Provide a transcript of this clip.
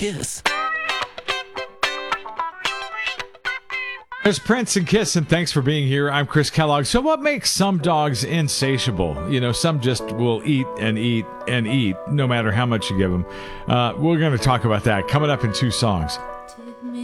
Kiss. There's Prince and Kiss, and thanks for being here. I'm Chris Kellogg. So what makes some dogs insatiable? You know, some just will eat and eat and eat no matter how much you give them. We're going to talk about that coming up in 2 songs.